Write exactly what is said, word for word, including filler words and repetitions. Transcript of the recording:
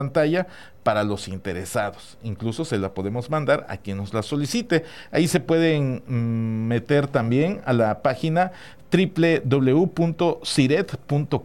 pantalla para los interesados. Incluso se la podemos mandar a quien nos la solicite. Ahí se pueden mm, meter también a la página doble u doble u doble u punto ciret punto